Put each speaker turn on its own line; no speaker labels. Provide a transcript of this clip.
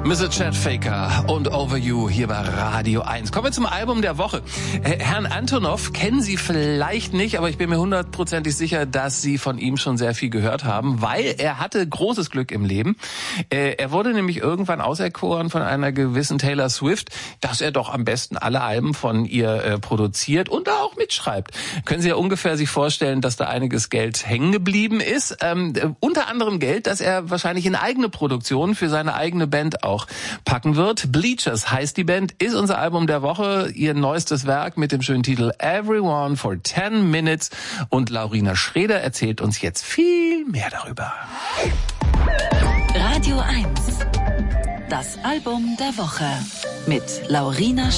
Mr. Chad Faker und Over You hier bei Radio 1. Kommen wir zum Album der Woche. Herrn Antonov kennen Sie vielleicht nicht, aber ich bin mir 100% sicher, dass Sie von ihm schon sehr viel gehört haben, weil er hatte großes Glück im Leben. Er wurde nämlich irgendwann auserkoren von einer gewissen Taylor Swift, dass er doch am besten alle Alben von ihr produziert und da auch mitschreibt. Können Sie ja ungefähr sich vorstellen, dass da einiges Geld hängen geblieben ist. Unter anderem Geld, das er wahrscheinlich in eigene Produktion für seine eigene Band auch packen wird. Bleachers heißt die Band, ist unser Album der Woche, ihr neuestes Werk mit dem schönen Titel Everyone for 10 Minutes. Und Laurina Schreder erzählt uns jetzt viel mehr darüber.
Radio 1, das Album der Woche mit Laurina